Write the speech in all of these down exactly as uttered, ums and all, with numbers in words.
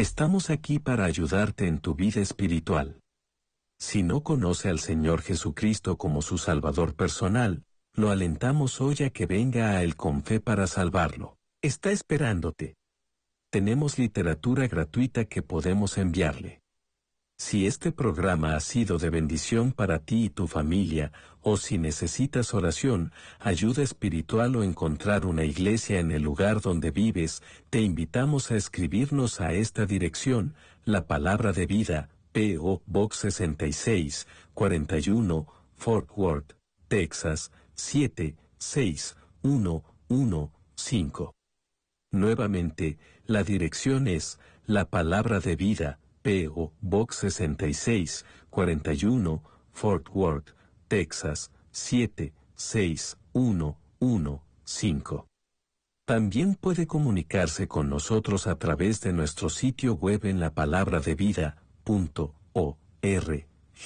Estamos aquí para ayudarte en tu vida espiritual. Si no conoce al Señor Jesucristo como su Salvador personal, lo alentamos hoy a que venga a Él con fe para salvarlo. Está esperándote. Tenemos literatura gratuita que podemos enviarle. Si este programa ha sido de bendición para ti y tu familia, o si necesitas oración, ayuda espiritual o encontrar una iglesia en el lugar donde vives, te invitamos a escribirnos a esta dirección, La Palabra de Vida, P O Box sesenta y seis, cuarenta y uno, Fort Worth, Texas, siete seis uno uno cinco. Nuevamente, la dirección es La Palabra de Vida, P O Box sesenta y seis, cuarenta y uno, Fort Worth, Texas, siete seis uno uno cinco. También puede comunicarse con nosotros a través de nuestro sitio web en lapalabradevida punto org.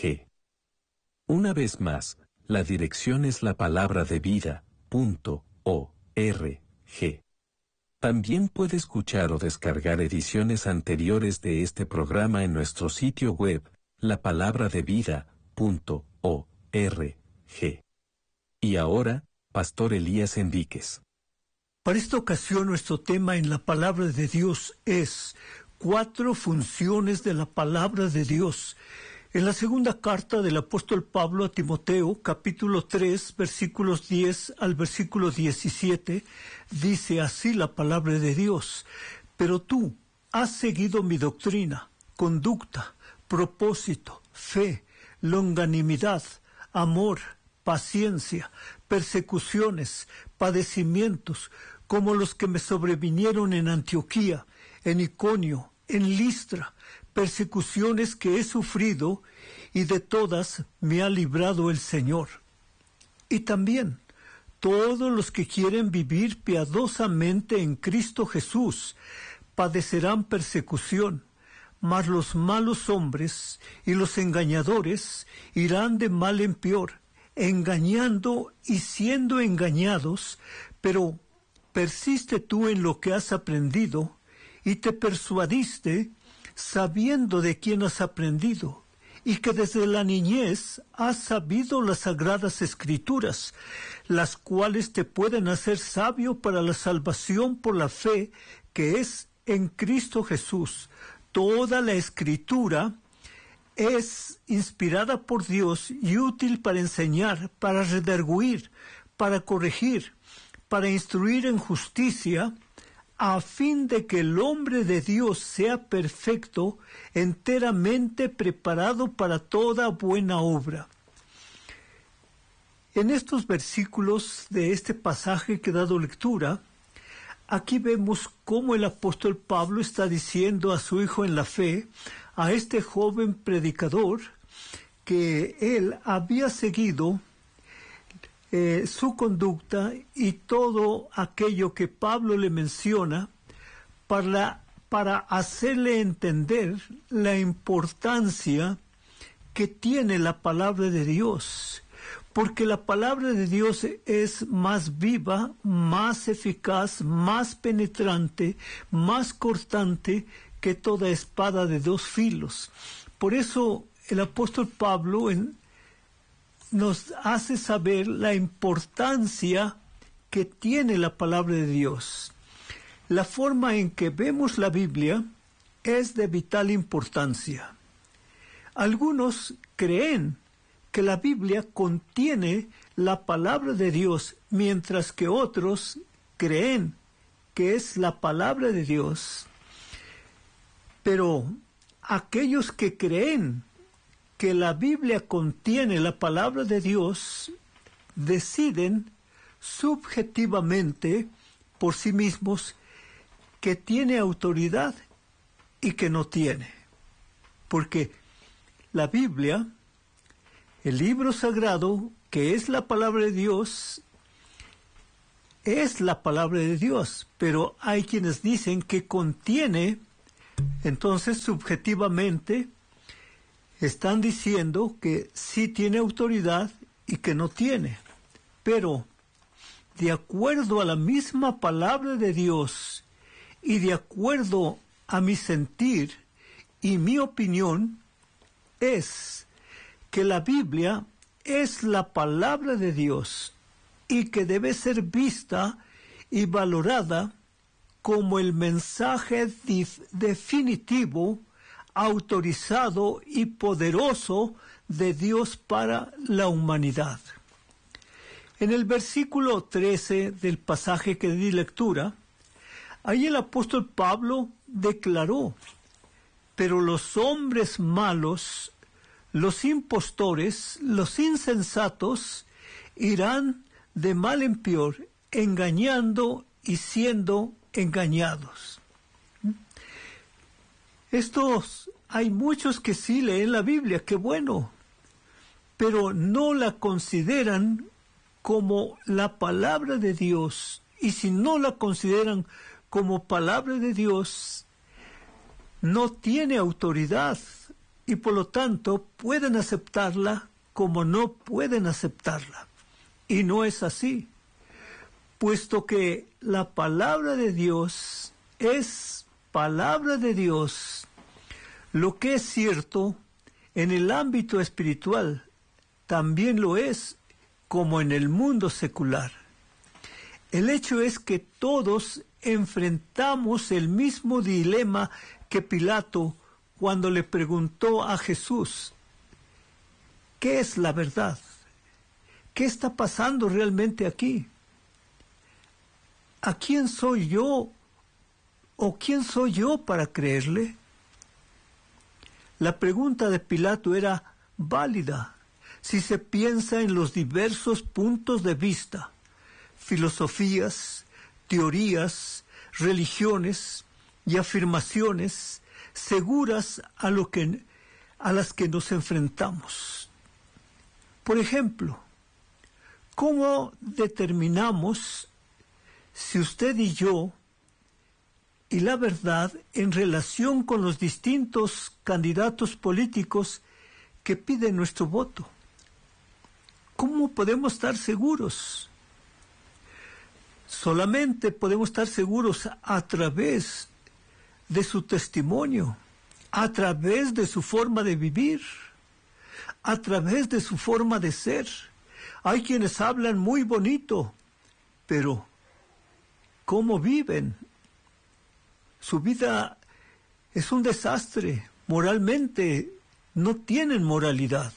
Una vez más, la dirección es lapalabradevida punto org. También puede escuchar o descargar ediciones anteriores de este programa en nuestro sitio web, lapalabradevida punto org. Y ahora, Pastor Elías Enríquez. Para esta ocasión nuestro tema en la Palabra de Dios es Cuatro funciones de la Palabra de Dios. En la segunda carta del apóstol Pablo a Timoteo, capítulo tres, versículos diez al versículo diecisiete, dice así la palabra de Dios: Pero tú has seguido mi doctrina, conducta, propósito, fe, longanimidad, amor, paciencia, persecuciones, padecimientos, como los que me sobrevinieron en Antioquía, en Iconio, en Listra, persecuciones que he sufrido, y de todas me ha librado el Señor. Y también, todos los que quieren vivir piadosamente en Cristo Jesús padecerán persecución, mas los malos hombres y los engañadores irán de mal en peor, engañando y siendo engañados. Pero persiste tú en lo que has aprendido, y te persuadiste, sabiendo de quién has aprendido, y que desde la niñez has sabido las sagradas escrituras, las cuales te pueden hacer sabio para la salvación por la fe que es en Cristo Jesús. Toda la escritura es inspirada por Dios y útil para enseñar, para redarguir, para corregir, para instruir en justicia, a fin de que el hombre de Dios sea perfecto, enteramente preparado para toda buena obra. En estos versículos de este pasaje que he dado lectura, aquí vemos cómo el apóstol Pablo está diciendo a su hijo en la fe, a este joven predicador, que él había seguido Eh, su conducta y todo aquello que Pablo le menciona para, para hacerle entender la importancia que tiene la palabra de Dios, porque la palabra de Dios es más viva, más eficaz, más penetrante, más cortante que toda espada de dos filos. Por eso el apóstol Pablo en nos hace saber la importancia que tiene la palabra de Dios. La forma en que vemos la Biblia es de vital importancia. Algunos creen que la Biblia contiene la palabra de Dios, mientras que otros creen que es la palabra de Dios. Pero aquellos que creen que la Biblia contiene la palabra de Dios, deciden subjetivamente por sí mismos que tiene autoridad y que no tiene. Porque la Biblia, el libro sagrado, que es la palabra de Dios, es la palabra de Dios, pero hay quienes dicen que contiene, entonces subjetivamente, están diciendo que sí tiene autoridad y que no tiene. Pero, de acuerdo a la misma palabra de Dios y de acuerdo a mi sentir y mi opinión, es que la Biblia es la palabra de Dios y que debe ser vista y valorada como el mensaje definitivo, autorizado y poderoso de Dios para la humanidad. En el versículo trece del pasaje que di lectura, ahí el apóstol Pablo declaró: pero los hombres malos, los impostores, los insensatos, irán de mal en peor, engañando y siendo engañados. Estos, hay muchos que sí leen la Biblia, qué bueno, pero no la consideran como la palabra de Dios. Y si no la consideran como palabra de Dios, no tiene autoridad y por lo tanto pueden aceptarla como no pueden aceptarla. Y no es así, puesto que la palabra de Dios es palabra de Dios. Lo que es cierto en el ámbito espiritual también lo es como en el mundo secular. El hecho es que todos enfrentamos el mismo dilema que Pilato cuando le preguntó a Jesús: ¿qué es la verdad? ¿Qué está pasando realmente aquí? ¿A quién soy yo o quién soy yo para creerle? La pregunta de Pilato era válida si se piensa en los diversos puntos de vista, filosofías, teorías, religiones y afirmaciones seguras a, lo que, a las que nos enfrentamos. Por ejemplo, ¿cómo determinamos si usted y yo y la verdad en relación con los distintos candidatos políticos que piden nuestro voto? ¿Cómo podemos estar seguros? Solamente podemos estar seguros a través de su testimonio, a través de su forma de vivir, a través de su forma de ser. Hay quienes hablan muy bonito, pero ¿cómo viven? Su vida es un desastre. Moralmente no tienen moralidad.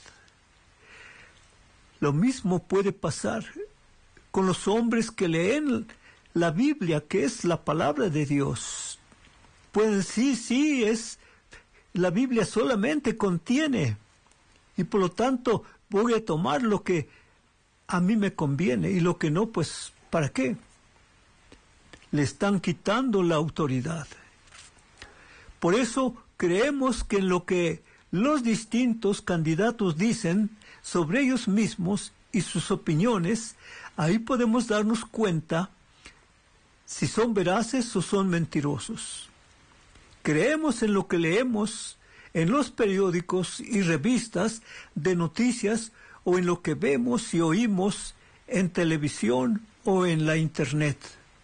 Lo mismo puede pasar con los hombres que leen la Biblia, que es la palabra de Dios. Pueden decir, sí, es, la Biblia solamente contiene, y por lo tanto voy a tomar lo que a mí me conviene, y lo que no, pues, ¿para qué? Le están quitando la autoridad. Por eso creemos que en lo que los distintos candidatos dicen sobre ellos mismos y sus opiniones, ahí podemos darnos cuenta si son veraces o son mentirosos. Creemos en lo que leemos en los periódicos y revistas de noticias o en lo que vemos y oímos en televisión o en la internet.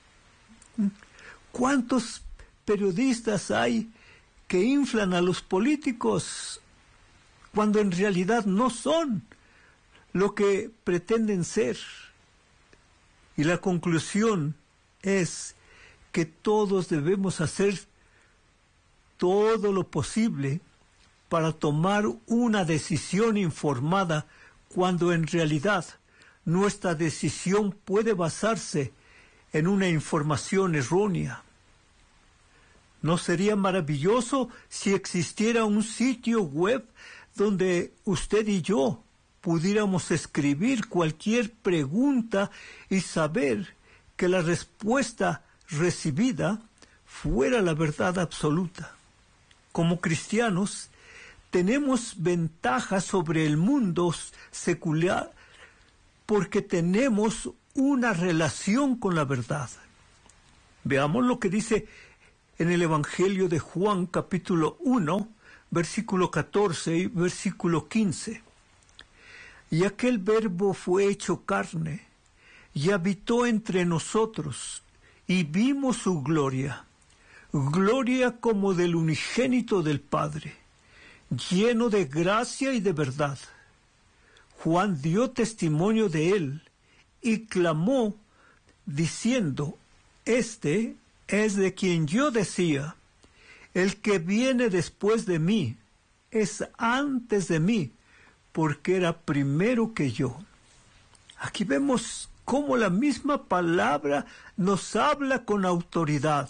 ¿Cuántos periodistas hay que inflan a los políticos cuando en realidad no son lo que pretenden ser? Y la conclusión es que todos debemos hacer todo lo posible para tomar una decisión informada, cuando en realidad nuestra decisión puede basarse en una información errónea. ¿No sería maravilloso si existiera un sitio web donde usted y yo pudiéramos escribir cualquier pregunta y saber que la respuesta recibida fuera la verdad absoluta? Como cristianos, tenemos ventaja sobre el mundo secular porque tenemos una relación con la verdad. Veamos lo que dice en el Evangelio de Juan, capítulo uno, versículo catorce y versículo quince. Y aquel Verbo fue hecho carne, y habitó entre nosotros, y vimos su gloria, gloria como del unigénito del Padre, lleno de gracia y de verdad. Juan dio testimonio de él y clamó diciendo, este es de quien yo decía, el que viene después de mí es antes de mí, porque era primero que yo. Aquí vemos cómo la misma palabra nos habla con autoridad.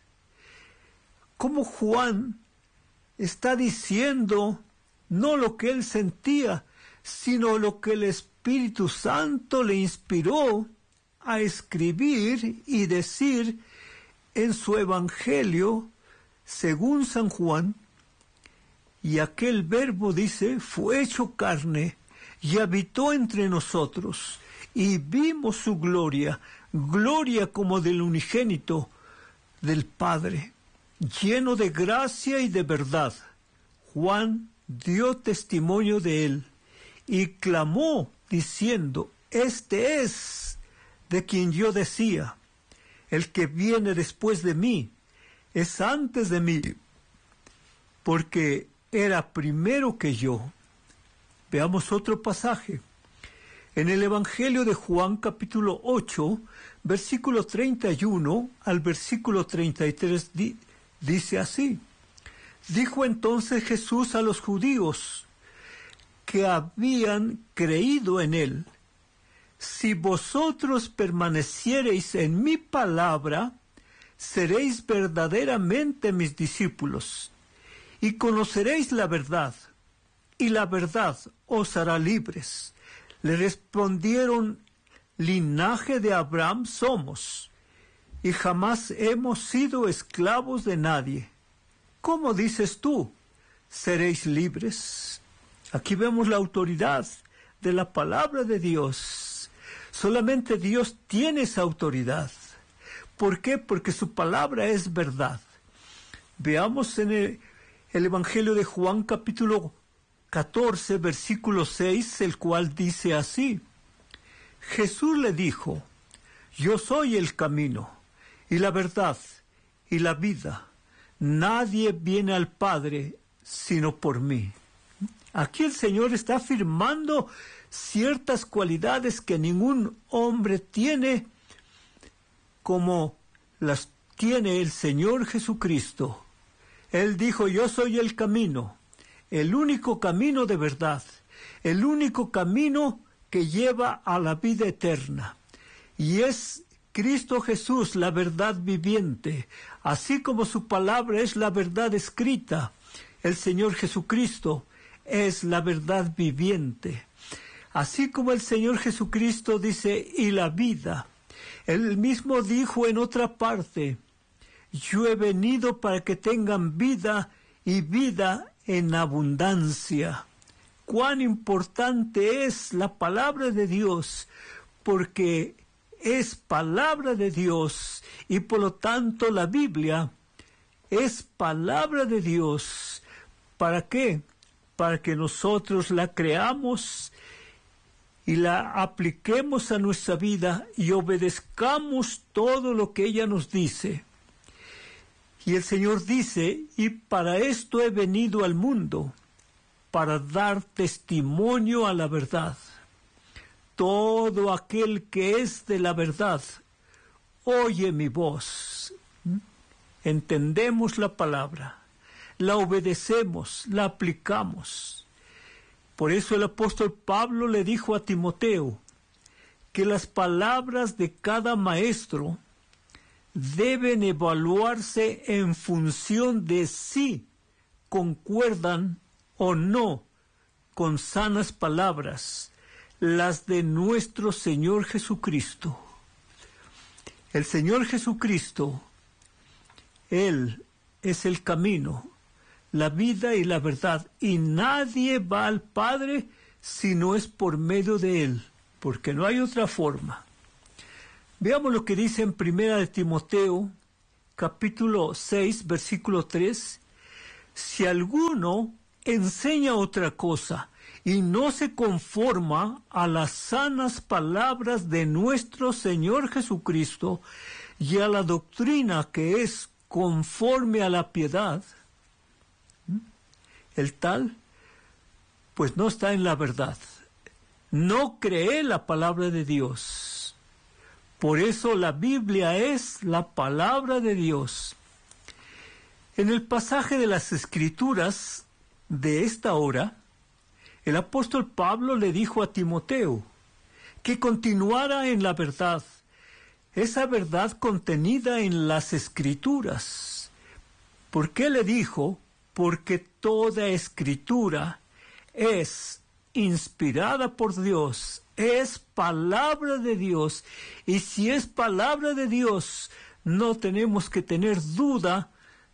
Cómo Juan está diciendo no lo que él sentía, sino lo que el Espíritu Santo le inspiró a escribir y decir en su Evangelio según San Juan. Y aquel verbo, dice, fue hecho carne y habitó entre nosotros, y vimos su gloria, gloria como del unigénito del Padre, lleno de gracia y de verdad. Juan dio testimonio de él y clamó diciendo, este es de quien yo decía, el que viene después de mí es antes de mí, porque era primero que yo. Veamos otro pasaje. En el Evangelio de Juan, capítulo ocho, versículo treinta y uno al versículo treinta y tres, di, dice así. Dijo entonces Jesús a los judíos que habían creído en él, si vosotros permaneciereis en mi palabra, seréis verdaderamente mis discípulos, y conoceréis la verdad, y la verdad os hará libres. Le respondieron, linaje de Abraham somos, y jamás hemos sido esclavos de nadie. ¿Cómo dices tú, seréis libres? Aquí vemos la autoridad de la palabra de Dios. Solamente Dios tiene esa autoridad. ¿Por qué? Porque su palabra es verdad. Veamos en el, el Evangelio de Juan, capítulo catorce, versículo seis, el cual dice así. Jesús le dijo, yo soy el camino, y la verdad, y la vida. Nadie viene al Padre, sino por mí. Aquí el Señor está afirmando ciertas cualidades que ningún hombre tiene, como las tiene el Señor Jesucristo. Él dijo, yo soy el camino, el único camino de verdad, el único camino que lleva a la vida eterna. Y es Cristo Jesús, la verdad viviente, así como su palabra es la verdad escrita. El Señor Jesucristo es la verdad viviente. Así como el Señor Jesucristo dice, y la vida. Él mismo dijo en otra parte, yo he venido para que tengan vida y vida en abundancia. Cuán importante es la palabra de Dios, porque es palabra de Dios, y por lo tanto la Biblia es palabra de Dios. ¿Para qué? Para que nosotros la creamos y la apliquemos a nuestra vida y obedezcamos todo lo que ella nos dice. Y el Señor dice, y para esto he venido al mundo, para dar testimonio a la verdad. Todo aquel que es de la verdad, oye mi voz. Entendemos la palabra, la obedecemos, la aplicamos. Por eso el apóstol Pablo le dijo a Timoteo que las palabras de cada maestro deben evaluarse en función de si concuerdan o no con sanas palabras, las de nuestro Señor Jesucristo. El Señor Jesucristo, Él es el camino, la vida y la verdad, y nadie va al Padre si no es por medio de Él, porque no hay otra forma. Veamos lo que dice en Primera de Timoteo, capítulo seis, versículo tres. Si alguno enseña otra cosa y no se conforma a las sanas palabras de nuestro Señor Jesucristo y a la doctrina que es conforme a la piedad, el tal, pues no está en la verdad. No cree la palabra de Dios. Por eso la Biblia es la palabra de Dios. En el pasaje de las Escrituras de esta hora, el apóstol Pablo le dijo a Timoteo que continuara en la verdad, esa verdad contenida en las Escrituras. ¿Por qué le dijo? Porque toda Escritura es inspirada por Dios, es palabra de Dios, y si es palabra de Dios, no tenemos que tener duda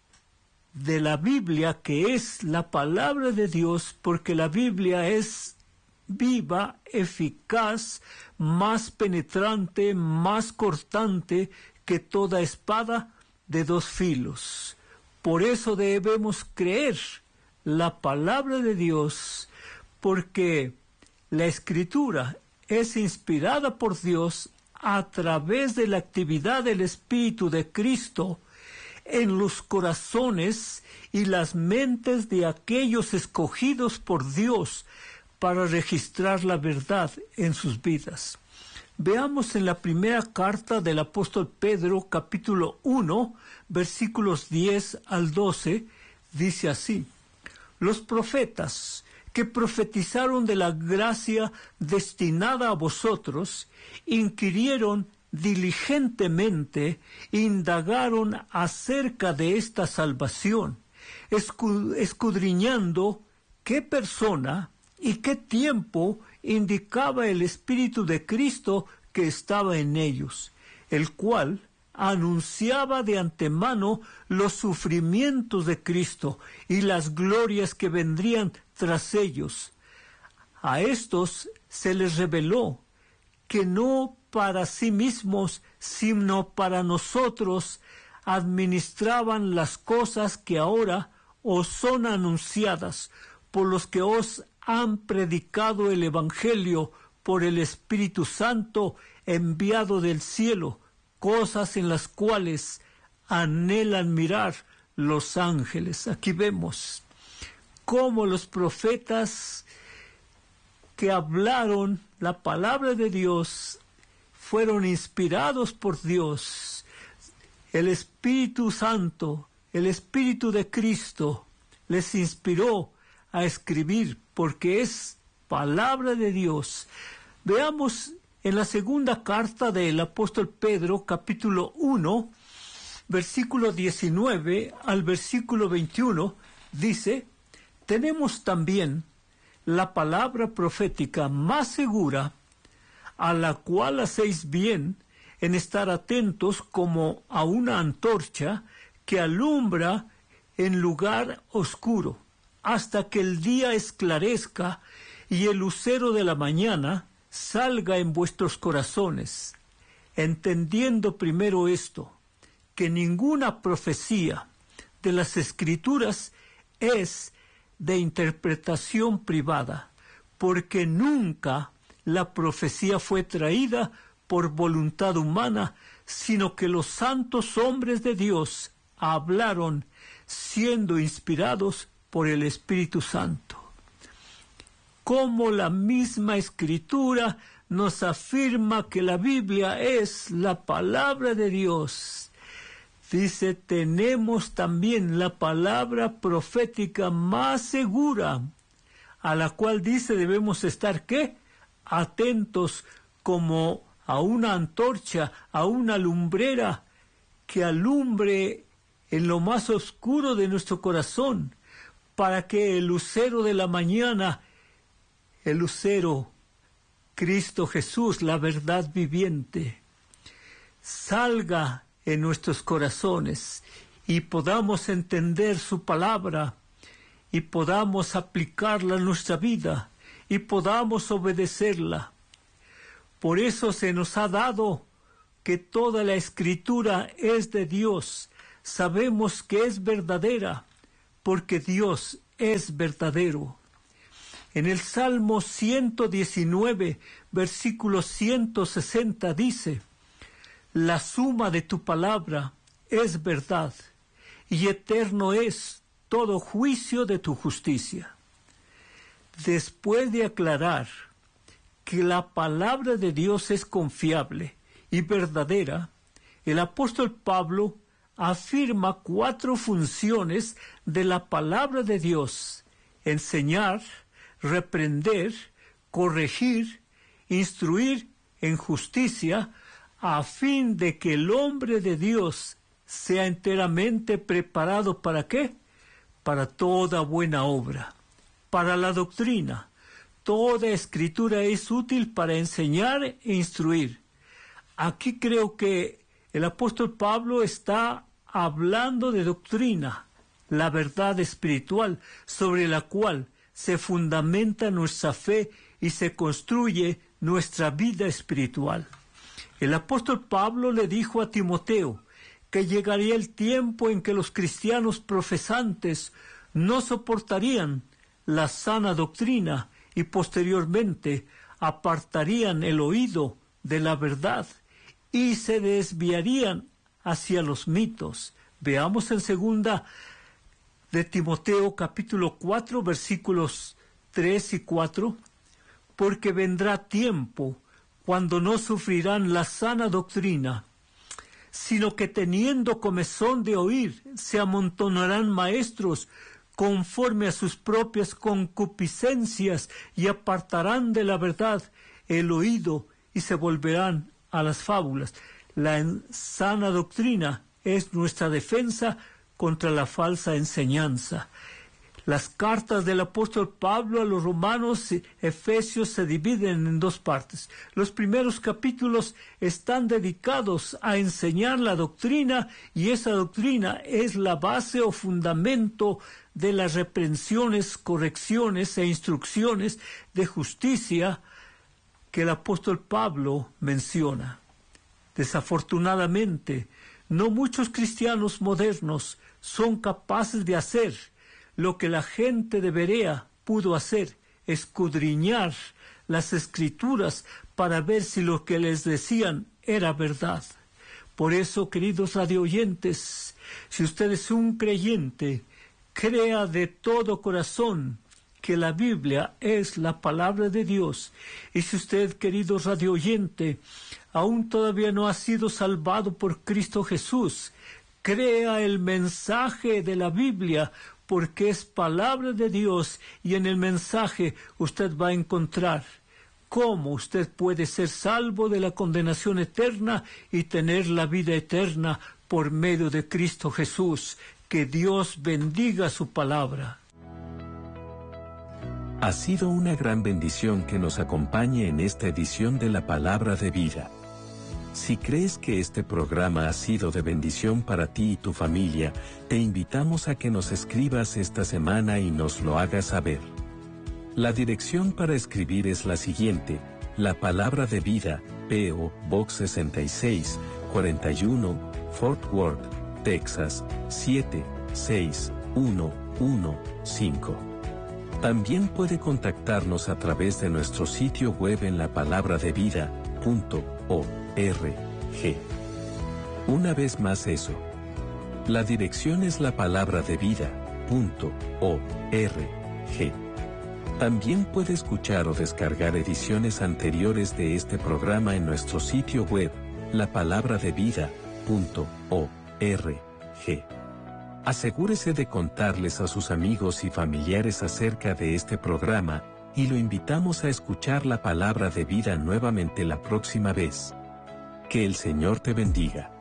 de la Biblia, que es la palabra de Dios, porque la Biblia es viva, eficaz, más penetrante, más cortante que toda espada de dos filos. Por eso debemos creer la palabra de Dios, porque la Escritura es inspirada por Dios a través de la actividad del Espíritu de Cristo en los corazones y las mentes de aquellos escogidos por Dios para registrar la verdad en sus vidas. Veamos en la primera carta del apóstol Pedro, capítulo uno, versículos diez al doce, dice así: los profetas que profetizaron de la gracia destinada a vosotros, inquirieron diligentemente, indagaron acerca de esta salvación, escudriñando qué persona y qué tiempo indicaba el Espíritu de Cristo que estaba en ellos, el cual anunciaba de antemano los sufrimientos de Cristo y las glorias que vendrían tras ellos. A estos se les reveló que no para sí mismos, sino para nosotros, administraban las cosas que ahora os son anunciadas por los que os han predicado el Evangelio por el Espíritu Santo enviado del cielo, cosas en las cuales anhelan mirar los ángeles. Aquí vemos cómo los profetas que hablaron la palabra de Dios fueron inspirados por Dios. El Espíritu Santo, el Espíritu de Cristo, les inspiró a escribir, porque es palabra de Dios. Veamos en la segunda carta del apóstol Pedro, capítulo uno, versículo diecinueve al versículo veintiuno, dice: tenemos también la palabra profética más segura, a la cual hacéis bien en estar atentos como a una antorcha que alumbra en lugar oscuro, hasta que el día esclarezca y el lucero de la mañana salga en vuestros corazones, entendiendo primero esto, que ninguna profecía de las Escrituras es de interpretación privada, porque nunca la profecía fue traída por voluntad humana, sino que los santos hombres de Dios hablaron siendo inspirados por el Espíritu Santo. Como la misma Escritura nos afirma que la Biblia es la palabra de Dios. Dice, tenemos también la palabra profética más segura, a la cual dice debemos estar, ¿qué? Atentos como a una antorcha, a una lumbrera que alumbre en lo más oscuro de nuestro corazón, para que el lucero de la mañana, el lucero, Cristo Jesús, la verdad viviente, salga en nuestros corazones y podamos entender su palabra y podamos aplicarla en nuestra vida y podamos obedecerla. Por eso se nos ha dado que toda la Escritura es de Dios. Sabemos que es verdadera porque Dios es verdadero. En el Salmo ciento diecinueve, versículo ciento sesenta dice: la suma de tu palabra es verdad, y eterno es todo juicio de tu justicia. Después de aclarar que la palabra de Dios es confiable y verdadera, el apóstol Pablo afirma cuatro funciones de la palabra de Dios: enseñar, reprender, corregir, instruir en justicia, a fin de que el hombre de Dios sea enteramente preparado ¿para qué? Para toda buena obra, para la doctrina. Toda escritura es útil para enseñar e instruir. Aquí creo que el apóstol Pablo está hablando de doctrina, la verdad espiritual sobre la cual se fundamenta nuestra fe y se construye nuestra vida espiritual. El apóstol Pablo le dijo a Timoteo que llegaría el tiempo en que los cristianos profesantes no soportarían la sana doctrina y posteriormente apartarían el oído de la verdad y se desviarían hacia los mitos. Veamos en segunda de Timoteo capítulo cuatro versículos tres y cuatro. Porque vendrá tiempo cuando no sufrirán la sana doctrina, sino que teniendo comezón de oír, se amontonarán maestros conforme a sus propias concupiscencias y apartarán de la verdad el oído y se volverán a las fábulas. La sana doctrina es nuestra defensa contra la falsa enseñanza. Las cartas del apóstol Pablo a los romanos y efesios se dividen en dos partes. Los primeros capítulos están dedicados a enseñar la doctrina, y esa doctrina es la base o fundamento de las reprensiones, correcciones e instrucciones de justicia que el apóstol Pablo menciona. Desafortunadamente, no muchos cristianos modernos son capaces de hacer lo que la gente de Berea pudo hacer: escudriñar las escrituras para ver si lo que les decían era verdad. Por eso, queridos radioyentes, si usted es un creyente, crea de todo corazón que la Biblia es la palabra de Dios. Y si usted, querido radioyente, aún todavía no ha sido salvado por Cristo Jesús, crea el mensaje de la Biblia, porque es palabra de Dios, y en el mensaje usted va a encontrar cómo usted puede ser salvo de la condenación eterna y tener la vida eterna por medio de Cristo Jesús. Que Dios bendiga su palabra. Ha sido una gran bendición que nos acompañe en esta edición de la Palabra de Vida. Si crees que este programa ha sido de bendición para ti y tu familia, te invitamos a que nos escribas esta semana y nos lo hagas saber. La dirección para escribir es la siguiente: La Palabra de Vida, P O Box sesenta y seis, cuarenta y uno, Fort Worth, Texas, siete seis uno uno cinco. También puede contactarnos a través de nuestro sitio web en la palabra de vida punto org. Una vez más eso. La dirección es la palabra de vida punto org. También puede escuchar o descargar ediciones anteriores de este programa en nuestro sitio web, la palabra de vida punto org. Asegúrese de contarles a sus amigos y familiares acerca de este programa, y lo invitamos a escuchar la palabra de vida nuevamente la próxima vez. Que el Señor te bendiga.